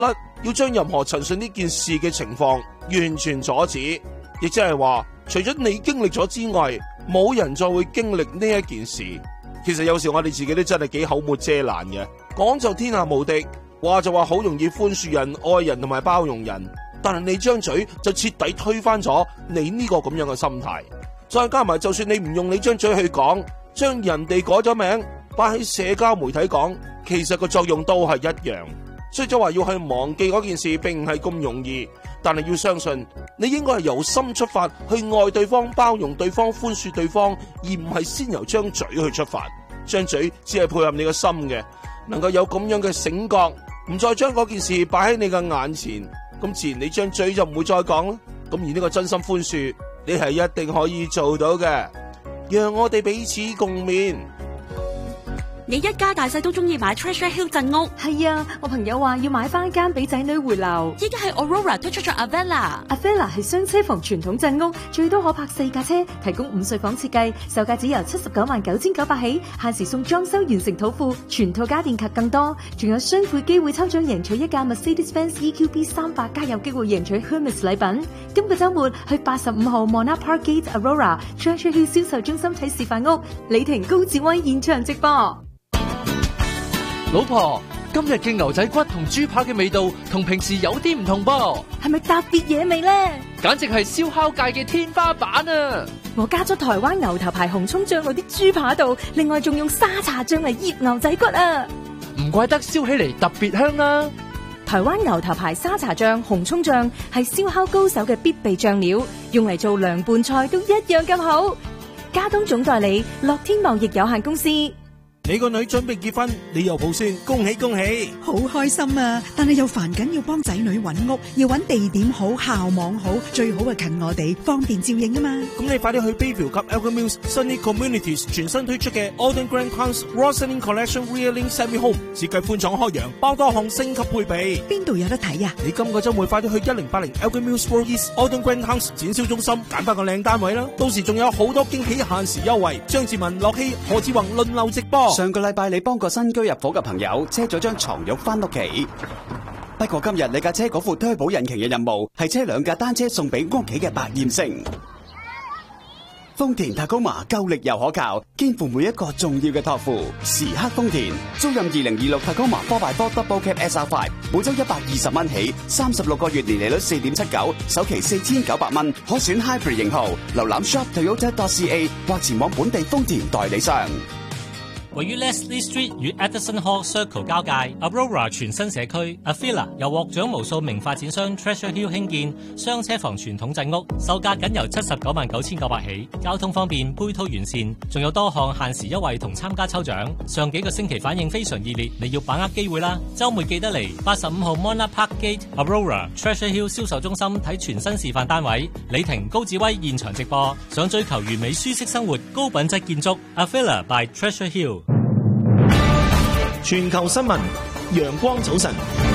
甩，要將任何陳述呢件事嘅情況完全阻止，亦即係話，除咗你經歷咗之外，冇人再會經歷呢一件事。其實有時我哋自己都真係幾口沒遮攔嘅，講就天下無敵，話就話好容易寬恕人、愛人同埋包容人，但係你張嘴就徹底推翻咗你呢個咁樣嘅心態。再加埋，就算你唔用你張嘴去講，將人哋改咗名擺喺社交媒體講，其實個作用都係一樣。所以就話要去忘記嗰件事並唔係咁容易，但係要相信你應該係由心出發去愛對方、包容對方、寬恕對方，而唔係先由張嘴去出發。張嘴只係配合你個心嘅，能夠有咁樣嘅醒覺，唔再將嗰件事擺喺你嘅眼前，咁自然你張嘴就唔會再講啦。咁而呢個真心寬恕，你係一定可以做到嘅。讓我哋彼此共勉。 你一家大細都中意買 Treasure Hill 鎮屋。 係啊，我朋友話要買翻間俾仔女回流。 依家係 Aurora 推出咗 Avella。Avella 係雙車房傳統鎮屋，最多可泊4架車，提供5睡房設計，售價只由799900起，限時送裝修完成土庫，全套家電及更多，仲有雙倍機會抽獎贏取一架 Mercedes-Benz EQB 300，加有機會贏取 Hermes 禮品。今個週末去85號 Monarch Park Gate Aurora Treasure Hill 銷售中心睇示範屋，李婷高志威現場直播。 老婆，今日嘅牛仔骨同豬扒嘅味道同平時有啲唔同噃， 係咪特別野味呢？ 簡直係燒烤界嘅天花板啊！ 我加咗台灣牛頭牌紅蔥醬落啲豬扒度，另外仲用沙茶醬嚟醃牛仔骨啊！ 唔怪得燒起嚟特別香啦！ 台灣牛頭牌沙茶醬、紅蔥醬係燒烤高手嘅必備醬料，用嚟做涼拌菜都一樣咁好。加東總代理樂天貿易有限公司。 你個女準備結婚，你又抱孫，恭喜恭喜！ 好開心啊！但係又煩緊要幫仔女揾屋，要揾地點好、校網好，最好係近我哋，方便照應啊嘛！ 咁你快啲去 Bayview 及 Elgin Mills Sunny Communities 全新推出嘅 Alden Grand House Raw Selling Collection Reeling Semi Home， 設計寬敞開揚，包多項升級配備。 邊度有得睇啊？ 你今個週末快啲去1080 Elgin Mills Road East Alden Grand House 展銷中心揀翻個靚單位啦！到時仲有好多驚喜限時優惠，張志文、樂希、何志宏輪流直播。 上個禮拜你幫個新居入伙嘅朋友車咗張床褥翻屋企，不過今日你架車嗰副推保引擎嘅任務係車2架單車送俾屋企嘅百厭星。豐田 Tacoma 夠力又可靠，肩負每一個重要嘅託付。時刻豐田，租賃2026 Tacoma 4x4 Double Cab SR5，每周120蚊起，36個月年利率4.79%，首期4900蚊，可選 Hybrid 型號。瀏覽 shop.toyota.ca 或前往本地豐田代理商。 位於 Leslie Street 與 Addison Hall Circle 交界 Aurora 全新社區 Avella 由獲獎無數名發展商 Treasure Hill 興建雙車房傳統鎮屋，售價僅由799900起，交通方便，配套完善，仲有多項限時優惠同參加抽獎。上幾個星期反應非常熱烈，你要把握機會啦！週末記得嚟85號 Monarch Park Gate Aurora Treasure Hill 銷售中心睇全新示範單位，李婷、高志威現場直播。想追求完美舒適生活、高品質建築 Avella by Treasure Hill。 全球新聞，陽光早晨。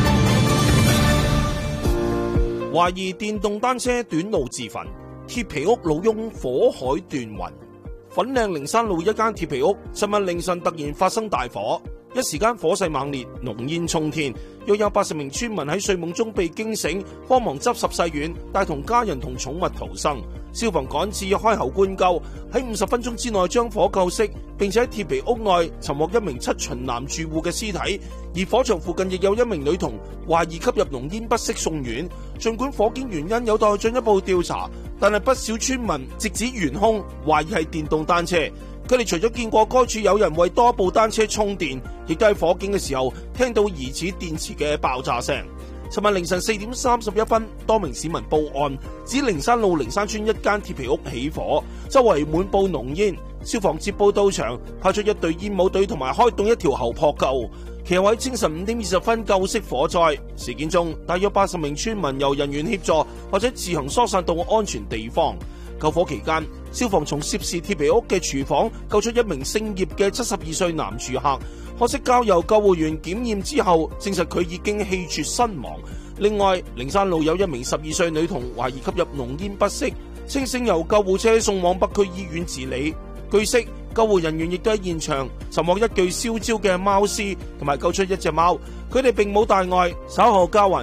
懷疑電動單車短路自焚，鐵皮屋老翁火海斷魂。粉嶺靈山路一間鐵皮屋，尋日凌晨突然發生大火，一時間火勢猛烈，濃煙衝天，約有80名村民喺睡夢中被驚醒，慌忙執拾細軟，帶同家人同寵物逃生。消防趕至開喉灌救，喺50分鐘之內將火救熄，並且喺鐵皮屋內尋獲一名7旬男住戶嘅屍體，而火場附近亦有一名女童懷疑吸入濃煙不適送院。儘管火警原因有待進一步調查，但係不少村民直指懸兇，懷疑係電動單車。佢哋除咗見過該處有人為多部單車充電，亦都喺火警嘅時候聽到疑似電池嘅爆炸聲。尋日凌晨4點31分，多名市民報案，指靈山路靈山村一間鐵皮屋起火，周圍滿布濃煙。消防接報到場，派出一隊煙霧隊同埋開動一條喉撲救，其後喺清晨5點20分救熄火災。事件中，大約80名村民由人員協助或者自行疏散到安全地方。救火期間，消防從涉事鐵皮屋嘅廚房救出一名姓葉嘅72歲男住客，可惜交由救護員檢驗之後，證實佢已經氣絕身亡。另外，靈山路有一名12歲女童懷疑吸入濃煙不適，清醒由救護車送往北區醫院治理。據悉，救護人員亦都喺現場尋獲一具燒焦嘅貓屍，同埋救出一隻貓，佢哋並冇大礙，稍後交還